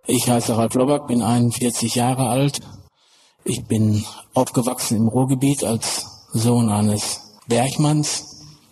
Ich heiße Ralf Lobback, bin 41 Jahre alt. Ich bin aufgewachsen im Ruhrgebiet als Sohn eines Bergmanns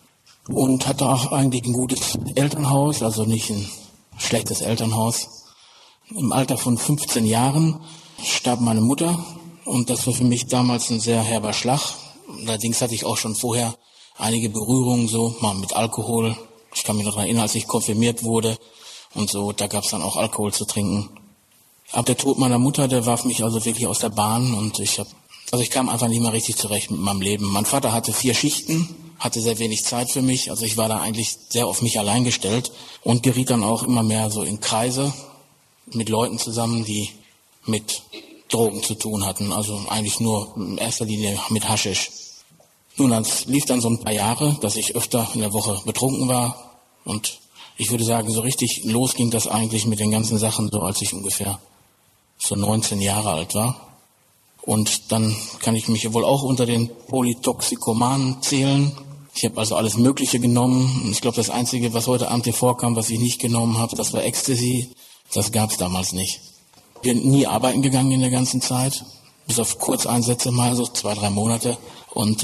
und hatte auch eigentlich ein gutes Elternhaus, also nicht ein schlechtes Elternhaus. Im Alter von 15 Jahren starb meine Mutter und das war für mich damals ein sehr herber Schlag. Allerdings hatte ich auch schon vorher einige Berührungen so, mal mit Alkohol. Ich kann mich noch daran erinnern, als ich konfirmiert wurde und so, da gab es dann auch Alkohol zu trinken. Ab der Tod meiner Mutter, der warf mich also wirklich aus der Bahn und ich kam einfach nicht mehr richtig zurecht mit meinem Leben. Mein Vater hatte 4 Schichten, hatte sehr wenig Zeit für mich, also ich war da eigentlich sehr auf mich allein gestellt und geriet dann auch immer mehr so in Kreise mit Leuten zusammen, die mit Drogen zu tun hatten, also eigentlich nur in erster Linie mit Haschisch. Nun, das lief dann so ein paar Jahre, dass ich öfter in der Woche betrunken war und ich würde sagen, so richtig los ging das eigentlich mit den ganzen Sachen so, als ich ungefähr so 19 Jahre alt war. Und dann kann ich mich wohl auch unter den Polytoxikomanen zählen. Ich habe also alles Mögliche genommen. Ich glaube, das Einzige, was heute Abend hier vorkam, was ich nicht genommen habe, das war Ecstasy. Das gab es damals nicht. Ich bin nie arbeiten gegangen in der ganzen Zeit, bis auf Kurzeinsätze mal, so 2-3 Monate. Und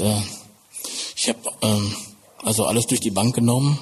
ich habe also alles durch die Bank genommen.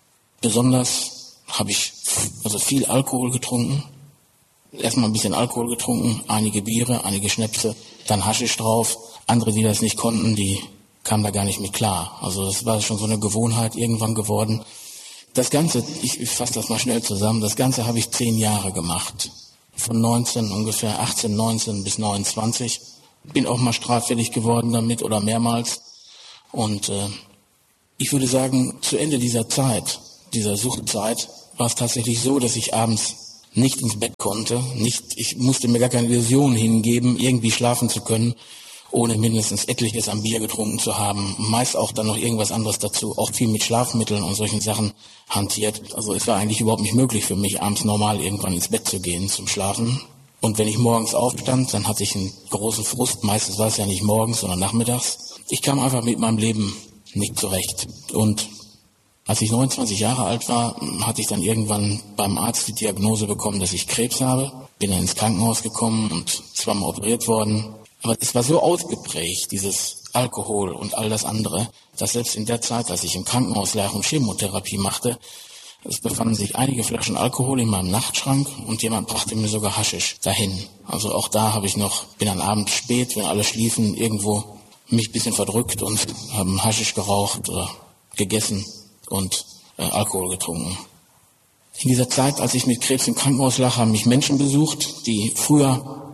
Besonders habe ich also viel Alkohol getrunken. Erstmal ein bisschen Alkohol getrunken, einige Biere, einige Schnäpse, dann Haschisch drauf. Andere, die das nicht konnten, die kamen da gar nicht mit klar. Also das war schon so eine Gewohnheit irgendwann geworden. Das Ganze, ich fasse das mal schnell zusammen, das Ganze habe ich 10 Jahre gemacht. Von 19, ungefähr 18, 19 bis 29. Bin auch mal straffällig geworden damit oder mehrmals. Und ich würde sagen, zu Ende dieser Zeit, dieser Suchtzeit, war es tatsächlich so, dass ich abends nicht ins Bett konnte. Ich musste mir gar keine Illusionen hingeben, irgendwie schlafen zu können, ohne mindestens etliches am Bier getrunken zu haben. Meist auch dann noch irgendwas anderes dazu, auch viel mit Schlafmitteln und solchen Sachen hantiert. Also es war eigentlich überhaupt nicht möglich für mich, abends normal irgendwann ins Bett zu gehen zum Schlafen. Und wenn ich morgens aufstand, dann hatte ich einen großen Frust. Meistens war es ja nicht morgens, sondern nachmittags. Ich kam einfach mit meinem Leben nicht zurecht. Und als ich 29 Jahre alt war, hatte ich dann irgendwann beim Arzt die Diagnose bekommen, dass ich Krebs habe. Bin dann ins Krankenhaus gekommen und zweimal operiert worden. Aber es war so ausgeprägt, dieses Alkohol und all das andere, dass selbst in der Zeit, als ich im Krankenhaus lag und Chemotherapie machte, es befanden sich einige Flaschen Alkohol in meinem Nachtschrank und jemand brachte mir sogar Haschisch dahin. Also auch da bin dann abends spät, wenn alle schliefen, irgendwo mich ein bisschen verdrückt und haben Haschisch geraucht oder gegessen und Alkohol getrunken. In dieser Zeit, als ich mit Krebs im Krankenhaus lag, haben mich Menschen besucht, die früher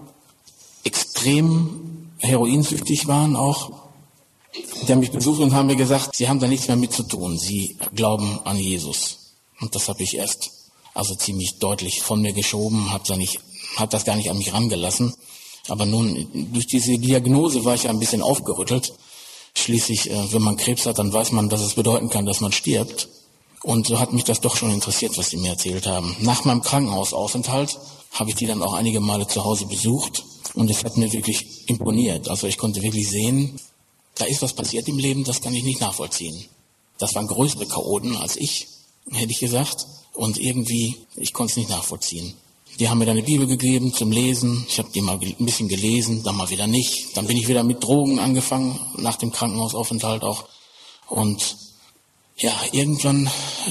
extrem heroinsüchtig waren auch. Die haben mich besucht und haben mir gesagt, sie haben da nichts mehr mit zu tun. Sie glauben an Jesus. Und das habe ich erst ziemlich deutlich von mir geschoben, habe das gar nicht an mich rangelassen. Aber nun, durch diese Diagnose war ich ja ein bisschen aufgerüttelt. Schließlich, wenn man Krebs hat, dann weiß man, dass es bedeuten kann, dass man stirbt. Und so hat mich das doch schon interessiert, was sie mir erzählt haben. Nach meinem Krankenhausaufenthalt habe ich die dann auch einige Male zu Hause besucht. Und es hat mir wirklich imponiert. Also ich konnte wirklich sehen, da ist was passiert im Leben, das kann ich nicht nachvollziehen. Das waren größere Chaoten als ich, hätte ich gesagt. Und irgendwie, ich konnte es nicht nachvollziehen. Die haben mir dann eine Bibel gegeben zum Lesen. Ich habe die mal ein bisschen gelesen, dann mal wieder nicht. Dann bin ich wieder mit Drogen angefangen, nach dem Krankenhausaufenthalt auch. Und ja, irgendwann,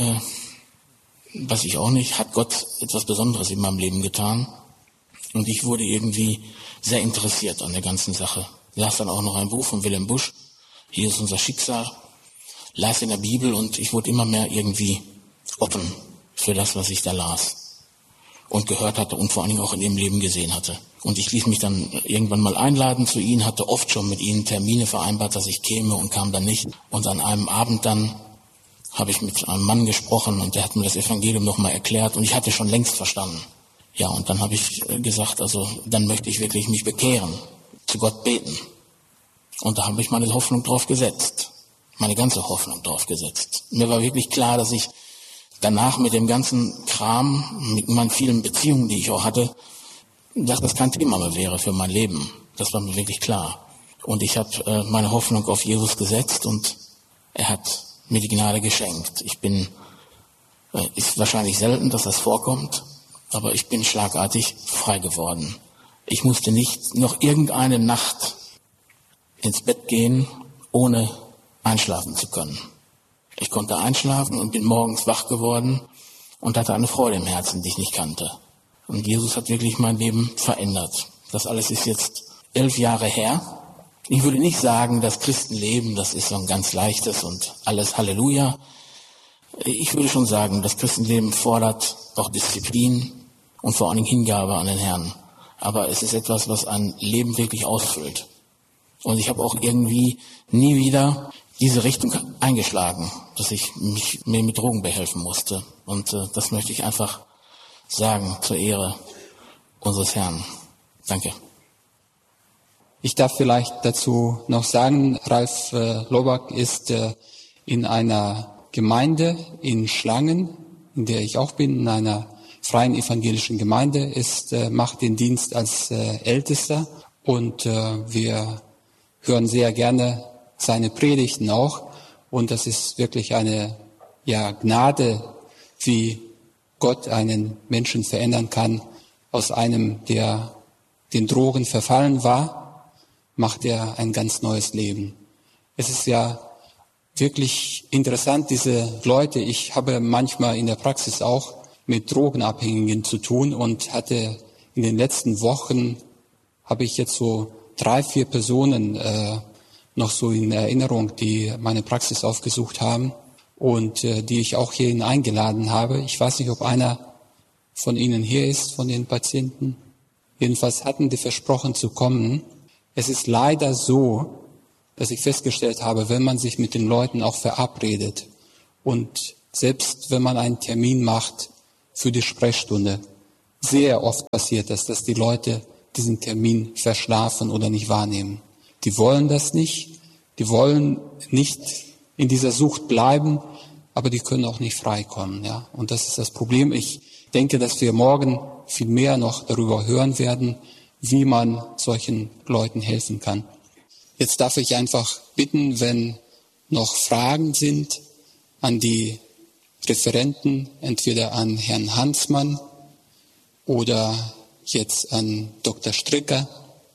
weiß ich auch nicht, hat Gott etwas Besonderes in meinem Leben getan. Und ich wurde irgendwie sehr interessiert an der ganzen Sache. Ich las dann auch noch ein Buch von Wilhelm Busch. Hier ist unser Schicksal. Las in der Bibel und ich wurde immer mehr irgendwie offen für das, was ich da las und gehört hatte und vor allen Dingen auch in ihrem Leben gesehen hatte. Und ich ließ mich dann irgendwann mal einladen zu ihnen, hatte oft schon mit ihnen Termine vereinbart, dass ich käme und kam dann nicht. Und an einem Abend dann habe ich mit einem Mann gesprochen und der hat mir das Evangelium nochmal erklärt und ich hatte schon längst verstanden. Ja, und dann habe ich gesagt, also dann möchte ich wirklich mich bekehren, zu Gott beten. Und da habe ich meine Hoffnung drauf gesetzt, meine ganze Hoffnung drauf gesetzt. Mir war wirklich klar, dass ich danach mit dem ganzen Kram, mit meinen vielen Beziehungen, die ich auch hatte, dass das kein Thema mehr wäre für mein Leben. Das war mir wirklich klar. Und ich habe meine Hoffnung auf Jesus gesetzt und er hat mir die Gnade geschenkt. Ist wahrscheinlich selten, dass das vorkommt, aber ich bin schlagartig frei geworden. Ich musste nicht noch irgendeine Nacht ins Bett gehen, ohne einschlafen zu können. Ich konnte einschlafen und bin morgens wach geworden und hatte eine Freude im Herzen, die ich nicht kannte. Und Jesus hat wirklich mein Leben verändert. Das alles ist jetzt 11 Jahre her. Ich würde nicht sagen, das Christenleben, das ist so ein ganz leichtes und alles Halleluja. Ich würde schon sagen, das Christenleben fordert auch Disziplin und vor allen Dingen Hingabe an den Herrn. Aber es ist etwas, was ein Leben wirklich ausfüllt. Und ich habe auch irgendwie nie wieder diese Richtung eingeschlagen, dass ich mir mit Drogen behelfen musste. Und das möchte ich einfach sagen zur Ehre unseres Herrn. Danke. Ich darf vielleicht dazu noch sagen, Ralf Lobak ist in einer Gemeinde in Schlangen, in der ich auch bin, in einer freien evangelischen Gemeinde, macht den Dienst als Ältester und wir hören sehr gerne seine Predigten auch und das ist wirklich eine Gnade, wie Gott einen Menschen verändern kann. Aus einem, der den Drogen verfallen war, macht er ein ganz neues Leben. Es ist ja wirklich interessant, diese Leute, ich habe manchmal in der Praxis auch mit Drogenabhängigen zu tun und hatte in den letzten Wochen, habe ich jetzt so 3, 4 Personen noch so in Erinnerung, die meine Praxis aufgesucht haben und die ich auch hierhin eingeladen habe. Ich weiß nicht, ob einer von Ihnen hier ist, von den Patienten. Jedenfalls hatten die versprochen zu kommen. Es ist leider so, dass ich festgestellt habe, wenn man sich mit den Leuten auch verabredet und selbst wenn man einen Termin macht für die Sprechstunde, sehr oft passiert das, dass die Leute diesen Termin verschlafen oder nicht wahrnehmen. Die wollen das nicht, die wollen nicht in dieser Sucht bleiben, aber die können auch nicht freikommen. Ja? Und das ist das Problem. Ich denke, dass wir morgen viel mehr noch darüber hören werden, wie man solchen Leuten helfen kann. Jetzt darf ich einfach bitten, wenn noch Fragen sind an die Referenten, entweder an Herrn Hansmann oder jetzt an Dr. Stricker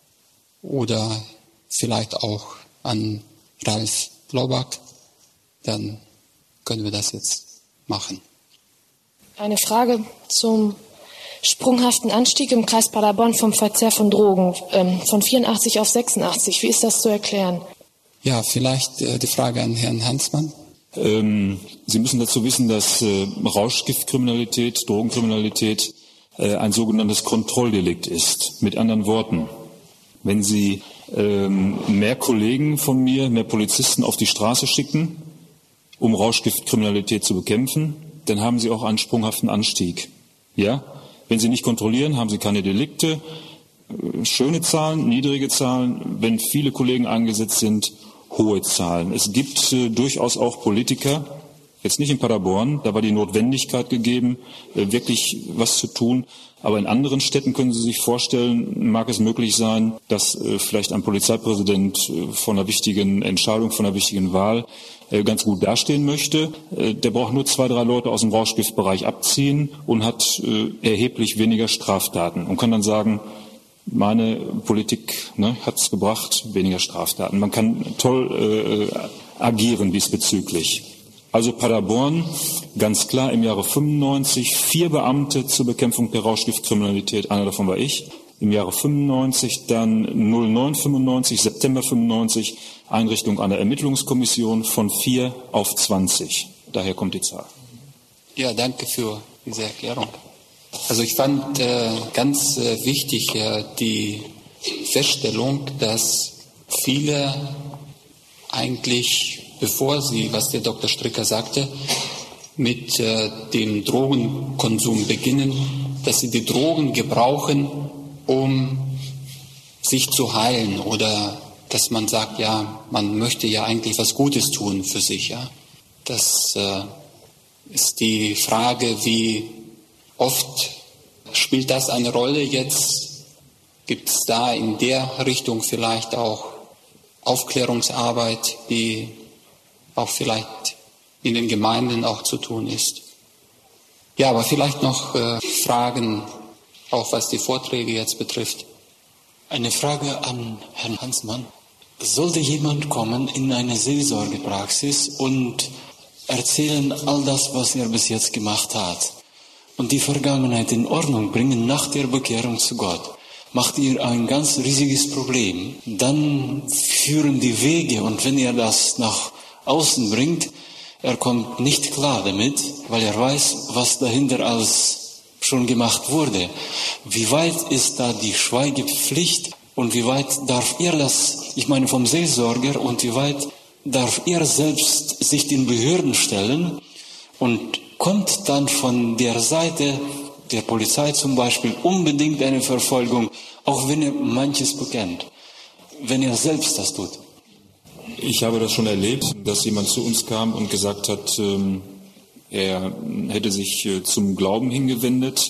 oder vielleicht auch an Ralf Lobak, dann können wir das jetzt machen. Eine Frage zum sprunghaften Anstieg im Kreis Paderborn vom Verzehr von Drogen von 84 auf 86. Wie ist das zu erklären? Ja, vielleicht die Frage an Herrn Hansmann. Sie müssen dazu wissen, dass Rauschgiftkriminalität, Drogenkriminalität ein sogenanntes Kontrolldelikt ist. Mit anderen Worten, wenn Sie mehr Kollegen von mir, mehr Polizisten auf die Straße schicken, um Rauschgiftkriminalität zu bekämpfen, dann haben Sie auch einen sprunghaften Anstieg. Ja? Wenn Sie nicht kontrollieren, haben Sie keine Delikte. Schöne Zahlen, niedrige Zahlen. Wenn viele Kollegen eingesetzt sind, hohe Zahlen. Es gibt durchaus auch Politiker, jetzt nicht in Paderborn, da war die Notwendigkeit gegeben, wirklich was zu tun. Aber in anderen Städten können Sie sich vorstellen, mag es möglich sein, dass vielleicht ein Polizeipräsident von einer wichtigen Entscheidung, von einer wichtigen Wahl ganz gut dastehen möchte. Der braucht nur 2, 3 Leute aus dem Rauschgiftbereich abziehen und hat erheblich weniger Straftaten und kann dann sagen, meine Politik hat es gebracht, weniger Straftaten. Man kann toll agieren diesbezüglich. Also Paderborn, ganz klar im Jahre 95, 4 Beamte zur Bekämpfung der Rauschgiftkriminalität, einer davon war ich. Im Jahre 95, dann 0995, September 95, Einrichtung einer Ermittlungskommission von 4 auf 20. Daher kommt die Zahl. Ja, danke für diese Erklärung. Also ich fand ganz wichtig die Feststellung, dass viele eigentlich, bevor sie, was der Dr. Stricker sagte, mit dem Drogenkonsum beginnen, dass sie die Drogen gebrauchen, um sich zu heilen oder dass man sagt, ja, man möchte ja eigentlich was Gutes tun für sich. Ja, das ist die Frage, wie oft spielt das eine Rolle jetzt? Gibt es da in der Richtung vielleicht auch Aufklärungsarbeit, die auch vielleicht in den Gemeinden auch zu tun ist? Ja, aber vielleicht noch Fragen, auch was die Vorträge jetzt betrifft. Eine Frage an Herrn Hansmann. Sollte jemand kommen in eine Seelsorgepraxis und erzählen all das, was er bis jetzt gemacht hat und die Vergangenheit in Ordnung bringen nach der Bekehrung zu Gott, macht ihr ein ganz riesiges Problem. Dann führen die Wege, und wenn er das nach außen bringt, er kommt nicht klar damit, weil er weiß, was dahinter alles schon gemacht wurde. Wie weit ist da die Schweigepflicht und wie weit darf er das, ich meine vom Seelsorger, und wie weit darf er selbst sich den Behörden stellen und kommt dann von der Seite der Polizei zum Beispiel unbedingt eine Verfolgung, auch wenn er manches bekennt, wenn er selbst das tut? Ich habe das schon erlebt, dass jemand zu uns kam und gesagt hat, er hätte sich zum Glauben hingewendet.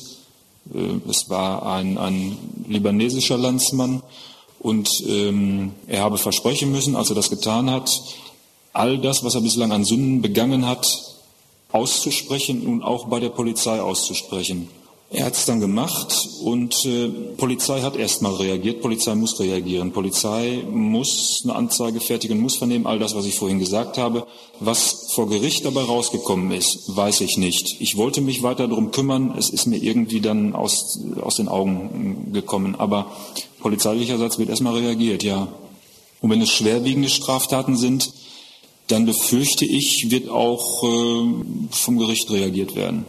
Es war ein libanesischer Landsmann und er habe versprechen müssen, als er das getan hat, all das, was er bislang an Sünden begangen hat, auszusprechen und auch bei der Polizei auszusprechen. Er hat es dann gemacht und Polizei hat erstmal reagiert, Polizei muss reagieren, Polizei muss eine Anzeige fertigen, muss vernehmen, all das, was ich vorhin gesagt habe. Was vor Gericht dabei rausgekommen ist, weiß ich nicht. Ich wollte mich weiter darum kümmern, es ist mir irgendwie dann aus den Augen gekommen, aber polizeilicherseits wird erstmal reagiert, ja. Und wenn es schwerwiegende Straftaten sind, dann befürchte ich, wird auch vom Gericht reagiert werden.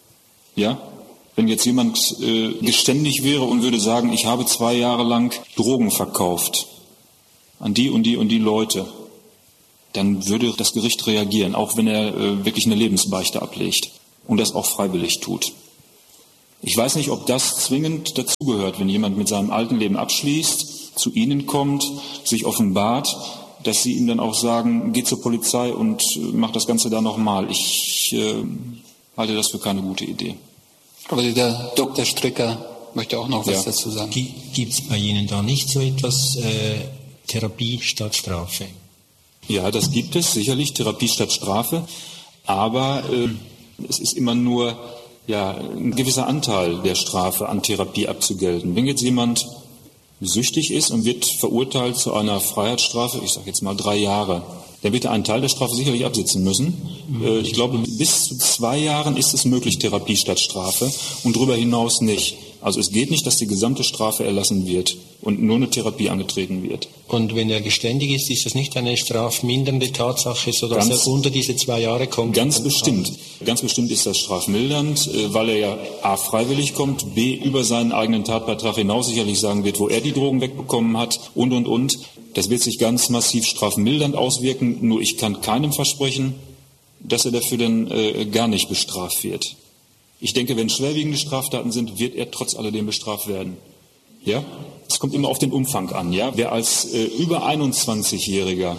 Ja? Wenn jetzt jemand geständig wäre und würde sagen, ich habe 2 Jahre lang Drogen verkauft an die und die und die Leute, dann würde das Gericht reagieren, auch wenn er wirklich eine Lebensbeichte ablegt und das auch freiwillig tut. Ich weiß nicht, ob das zwingend dazugehört, wenn jemand mit seinem alten Leben abschließt, zu Ihnen kommt, sich offenbart, dass Sie ihm dann auch sagen, geh zur Polizei und mach das Ganze da nochmal. Ich halte das für keine gute Idee. Aber der Dr. Stricker möchte auch noch was dazu sagen. Gibt es bei Ihnen da nicht so etwas, Therapie statt Strafe? Ja, das gibt es, sicherlich, Therapie statt Strafe. Aber es ist immer nur ein gewisser Anteil der Strafe an Therapie abzugelten. Wenn jetzt jemand süchtig ist und wird verurteilt zu einer Freiheitsstrafe, ich sage jetzt mal 3 Jahre, der wird einen Teil der Strafe sicherlich absitzen müssen. Ich glaube, bis zu 2 Jahren ist es möglich, Therapie statt Strafe, und darüber hinaus nicht. Also es geht nicht, dass die gesamte Strafe erlassen wird und nur eine Therapie angetreten wird. Und wenn er geständig ist das nicht eine strafmindernde Tatsache, sodass er unter diese 2 Jahre kommt? Ganz bestimmt. Ganz bestimmt ist das strafmildernd, weil er ja A, freiwillig kommt, B, über seinen eigenen Tatbeitrag hinaus sicherlich sagen wird, wo er die Drogen wegbekommen hat und. Das wird sich ganz massiv strafmildernd auswirken, nur ich kann keinem versprechen, dass er dafür dann gar nicht bestraft wird. Ich denke, wenn schwerwiegende Straftaten sind, wird er trotz alledem bestraft werden. Ja? Es kommt immer auf den Umfang an. Ja? Wer als über 21-Jähriger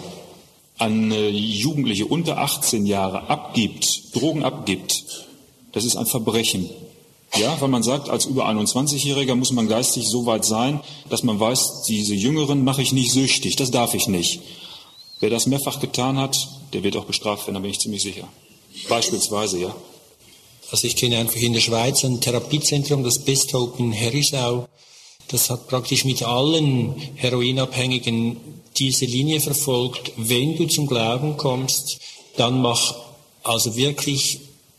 an Jugendliche unter 18 Jahre Drogen abgibt, das ist ein Verbrechen. Ja, weil man sagt, als über 21-Jähriger muss man geistig so weit sein, dass man weiß, diese Jüngeren mache ich nicht süchtig, das darf ich nicht. Wer das mehrfach getan hat, der wird auch bestraft werden, da bin ich ziemlich sicher. Beispielsweise, ja. Also ich kenne einfach in der Schweiz ein Therapiezentrum, das Best Hope in Herisau. Das hat praktisch mit allen Heroinabhängigen diese Linie verfolgt. Wenn du zum Glauben kommst, dann mach also wirklich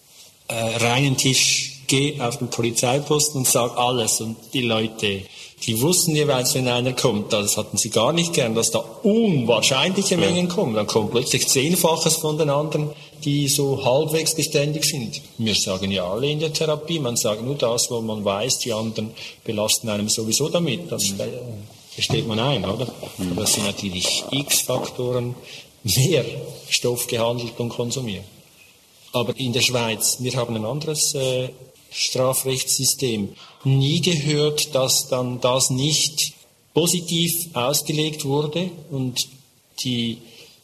reinen Tisch. Geh auf den Polizeiposten und sag alles. Und die Leute, die wussten jeweils, wenn einer kommt, das hatten sie gar nicht gern, dass da unwahrscheinliche Mengen kommen. Dann kommt plötzlich 10-faches von den anderen, die so halbwegs geständig sind. Wir sagen ja alle in der Therapie, man sagt nur das, wo man weiß, die anderen belasten einem sowieso damit. Das versteht man ein, oder? Aber das sind natürlich X-Faktoren mehr Stoff gehandelt und konsumiert. Aber in der Schweiz, wir haben ein anderes Strafrechtssystem. Nie gehört, dass dann das nicht positiv ausgelegt wurde und die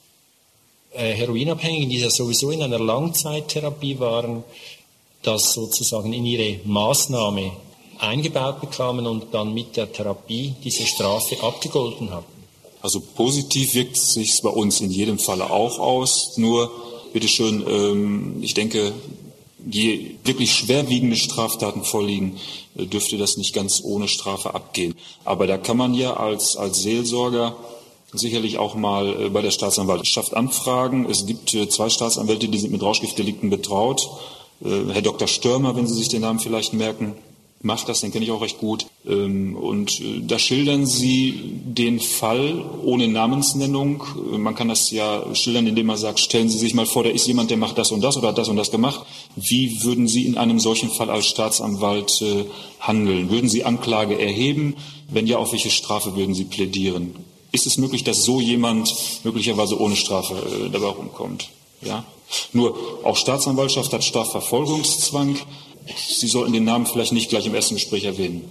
Heroinabhängigen, die ja sowieso in einer Langzeittherapie waren, das sozusagen in ihre Maßnahme eingebaut bekamen und dann mit der Therapie diese Strafe abgegolten hatten. Also positiv wirkt es sich bei uns in jedem Falle auch aus, nur bitteschön, ich denke, je wirklich schwerwiegende Straftaten vorliegen, dürfte das nicht ganz ohne Strafe abgehen. Aber da kann man ja als Seelsorger sicherlich auch mal bei der Staatsanwaltschaft anfragen. Es gibt 2 Staatsanwälte, die sind mit Rauschgiftdelikten betraut. Herr Dr. Störmer, wenn Sie sich den Namen vielleicht merken, macht das, den kenne ich auch recht gut. Und da schildern Sie den Fall ohne Namensnennung. Man kann das ja schildern, indem man sagt, stellen Sie sich mal vor, da ist jemand, der macht das und das oder hat das und das gemacht. Wie würden Sie in einem solchen Fall als Staatsanwalt handeln? Würden Sie Anklage erheben? Wenn ja, auf welche Strafe würden Sie plädieren? Ist es möglich, dass so jemand möglicherweise ohne Strafe dabei rumkommt? Ja? Nur auch Staatsanwaltschaft hat Strafverfolgungszwang. Sie sollten den Namen vielleicht nicht gleich im ersten Gespräch erwähnen.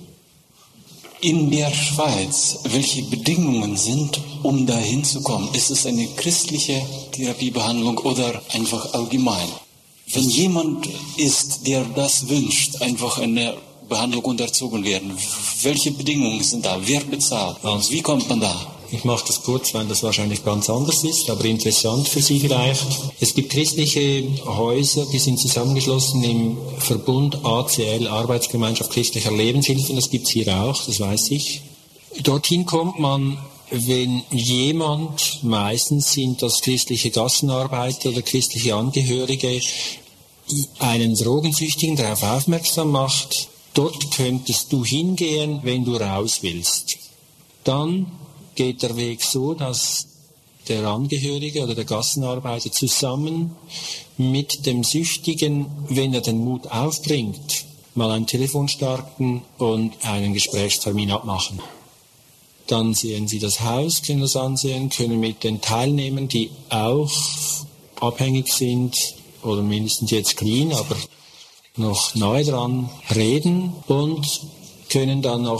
In der Schweiz, welche Bedingungen sind, um da hinzukommen? Ist es eine christliche Therapiebehandlung oder einfach allgemein? Wenn jemand ist, der das wünscht, einfach eine Behandlung unterzogen werden, welche Bedingungen sind da? Wer bezahlt? Und wie kommt man da? Ich mache das kurz, weil das wahrscheinlich ganz anders ist, aber interessant für Sie vielleicht. Es gibt christliche Häuser, die sind zusammengeschlossen im Verbund ACL, Arbeitsgemeinschaft christlicher Lebenshilfe. Das gibt es hier auch, das weiß ich. Dorthin kommt man, wenn jemand, meistens sind das christliche Gassenarbeiter oder christliche Angehörige, einen Drogensüchtigen darauf aufmerksam macht, dort könntest du hingehen, wenn du raus willst. Dann geht der Weg so, dass der Angehörige oder der Gassenarbeiter zusammen mit dem Süchtigen, wenn er den Mut aufbringt, mal ein Telefon starten und einen Gesprächstermin abmachen. Dann sehen Sie das Haus, können das ansehen, können mit den Teilnehmern, die auch abhängig sind oder mindestens jetzt clean, aber noch nahe dran, reden und können dann auch